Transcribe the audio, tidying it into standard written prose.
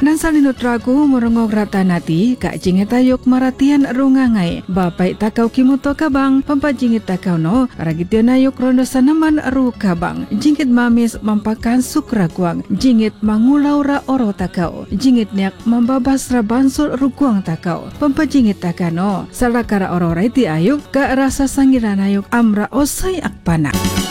Nan salinut ragu morongok rata nati kak jinget ayuk maratian rungangai bapai takau kimuto kabang pampajingit takau no ragitian ayuk rondo sanaman ru kabang jingit mamis mampakan sukrakuang jingit mangulaura oro takau jingit niak mambabas rabansul rukuang takau pampajingit takano salakara oro raiti ayuk kak rasa sangiran ayuk amra osai akpana.